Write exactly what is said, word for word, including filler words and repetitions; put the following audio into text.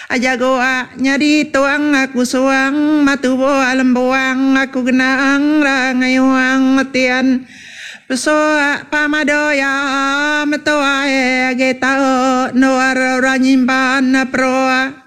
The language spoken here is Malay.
Ajagoa nyari tuang aku suang matubo alam buang aku genang rangayuang matian pesoa pamadoya metoa e getao noar ranyimban proa